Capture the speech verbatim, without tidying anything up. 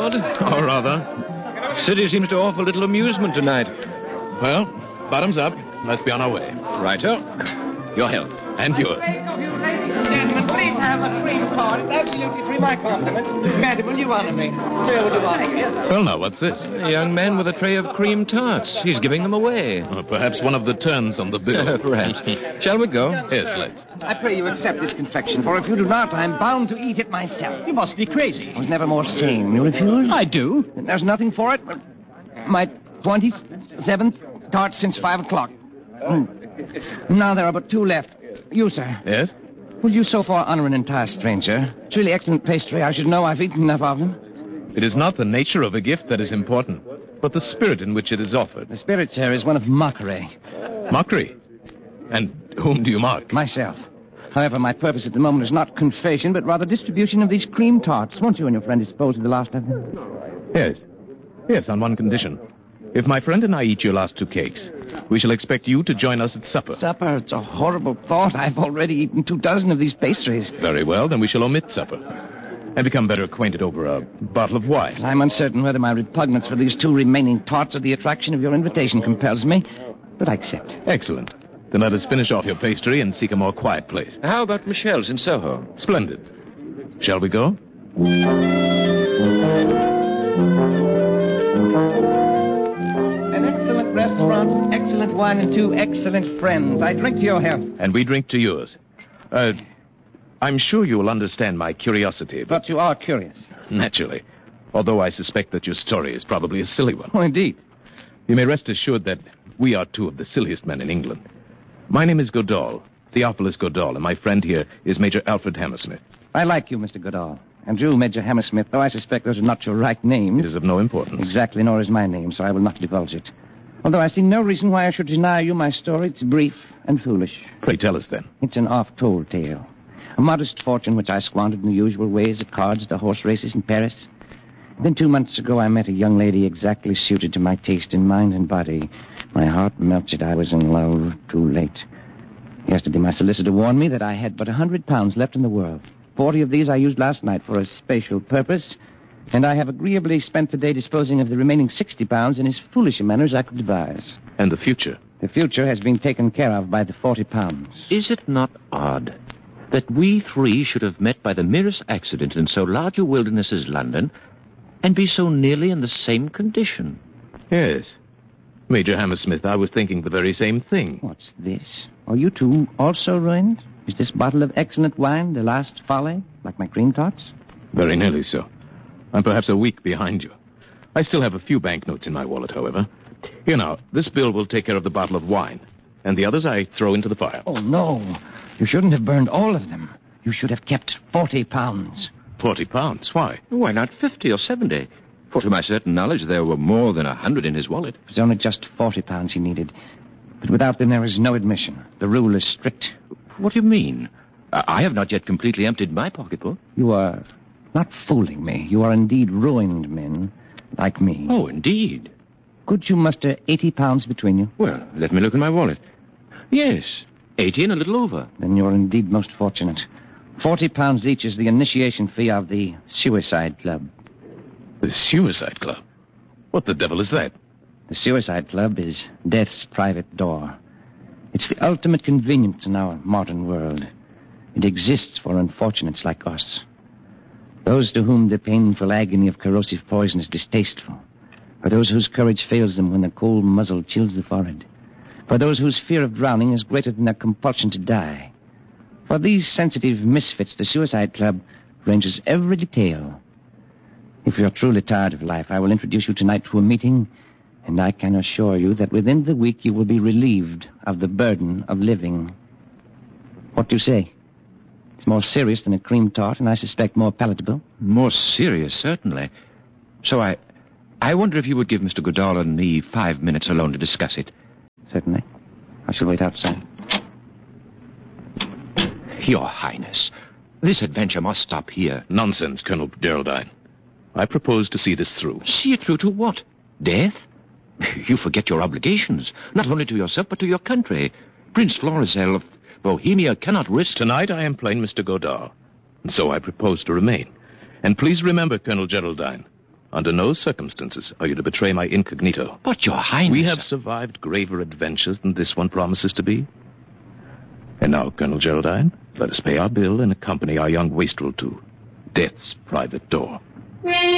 odd? Or rather. City seems to offer little amusement tonight. Well, bottoms up. Let's be on our way. Righto. Your health. And yours. Gentlemen, please have a cream card. It's absolutely free. My compliments. Madam, will you honor me? Sir, will you honor me? Well, now, what's this? A young man with a tray of cream tarts. He's giving them away. Uh, perhaps one of the turns on the bill. Perhaps. Shall we go? Yes, let's. I pray you accept this confection, for if you do not, I'm bound to eat it myself. You must be crazy. I was never more sane. You refuse? I do. There's nothing for it. My twenty-seventh tart since five o'clock. Mm. Now there are but two left. You, sir. Yes? Will you so far honor an entire stranger? It's really excellent pastry. I should know. I've eaten enough of them. It is not the nature of a gift that is important, but the spirit in which it is offered. The spirit, sir, is one of mockery. Mockery? And whom do you mock? Myself. However, my purpose at the moment is not confession, but rather distribution of these cream tarts. Won't you and your friend dispose of the last of them? Yes. Yes, on one condition. If my friend and I eat your last two cakes, we shall expect you to join us at supper. Supper? It's a horrible thought. I've already eaten two dozen of these pastries. Very well, then we shall omit supper and become better acquainted over a bottle of wine. I'm uncertain whether my repugnance for these two remaining tarts or the attraction of your invitation compels me, but I accept. Excellent. Then let us finish off your pastry and seek a more quiet place. How about Michelle's in Soho? Splendid. Shall we go? An excellent restaurant, excellent wine, and two excellent friends. I drink to your health. And we drink to yours. Uh, I'm sure you will understand my curiosity, but... But you are curious. Naturally. Although I suspect that your story is probably a silly one. Oh, indeed. You may rest assured that we are two of the silliest men in England. My name is Godall, Theophilus Godall, and my friend here is Major Alfred Hammersmith. I like you, Mister Goodall. And you, Major Hammersmith, though I suspect those are not your right names. It is of no importance. Exactly, nor is my name, so I will not divulge it. Although I see no reason why I should deny you my story. It's brief and foolish. Pray tell us, then. It's an oft-told tale. A modest fortune which I squandered in the usual ways, at cards, the horse races in Paris. Then two months ago I met a young lady exactly suited to my taste in mind and body. My heart melted. I was in love too late. Yesterday my solicitor warned me that I had but a hundred pounds left in the world. Forty of these I used last night for a special purpose, and I have agreeably spent the day disposing of the remaining sixty pounds in as foolish a manner as I could devise. And the future? The future has been taken care of by the forty pounds. Is it not odd that we three should have met by the merest accident in so large a wilderness as London and be so nearly in the same condition? Yes. Major Hammersmith, I was thinking the very same thing. What's this? Are you two also ruined? Is this bottle of excellent wine the last folly, like my cream tarts? Very nearly so. I'm perhaps a week behind you. I still have a few banknotes in my wallet, however. Here now, this bill will take care of the bottle of wine, and the others I throw into the fire. Oh, no. You shouldn't have burned all of them. You should have kept forty pounds. Forty pounds? Why? Why not fifty or seventy? For to my certain knowledge, there were more than a hundred in his wallet. It was only just forty pounds he needed. But without them, there is no admission. The rule is strict. What do you mean? I I have not yet completely emptied my pocketbook. You are not fooling me. You are indeed ruined men, like me. Oh, indeed. Could you muster eighty pounds between you? Well, let me look in my wallet. Yes, eighty and a little over. Then you're indeed most fortunate. Forty pounds each is the initiation fee of the Suicide Club. The Suicide Club? What the devil is that? The Suicide Club is death's private door. It's the ultimate convenience in our modern world. It exists for unfortunates like us. Those to whom the painful agony of corrosive poison is distasteful. For those whose courage fails them when the cold muzzle chills the forehead. For those whose fear of drowning is greater than their compulsion to die. For these sensitive misfits, the Suicide Club ranges every detail. If you're truly tired of life, I will introduce you tonight to a meeting, and I can assure you that within the week you will be relieved of the burden of living. What do you say? It's more serious than a cream tart, and I suspect more palatable. More serious, certainly. So I... I wonder if you would give Mister Goodall and me five minutes alone to discuss it. Certainly. I shall wait outside. Your Highness, this adventure must stop here. Nonsense, Colonel Geraldine. I propose to see this through. See it through to what? Death? You forget your obligations, not only to yourself, but to your country. Prince Florizel of Bohemia cannot risk... Tonight I am plain Mister Godard, and so I propose to remain. And please remember, Colonel Geraldine, Under no circumstances are you to betray my incognito. But, Your Highness... We have survived graver adventures than this one promises to be. And now, Colonel Geraldine, let us pay our bill and accompany our young wastrel to death's private door.